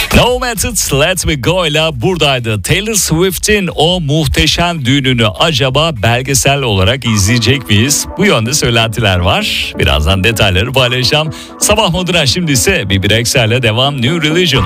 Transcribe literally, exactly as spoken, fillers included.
No Methods Let Me Go ile buradaydı. Taylor Swift'in o muhteşem düğününü acaba belgesel olarak izleyecek miyiz? Bu yönde söylentiler var. Birazdan detayları paylaşacağım. Sabah moduna şimdi ise bir Ekser'le devam. New Religion.